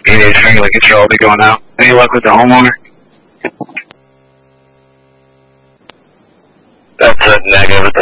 8-8 finger, like control, I'll be going out. Any luck with the homeowner? That's a negative.